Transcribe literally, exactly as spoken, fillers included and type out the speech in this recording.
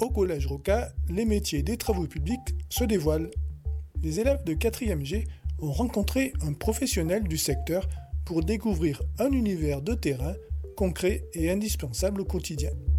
Au Collège Roca, les métiers des travaux publics se dévoilent. Les élèves de quatrième G ont rencontré un professionnel du secteur pour découvrir un univers de terrain concret et indispensable au quotidien.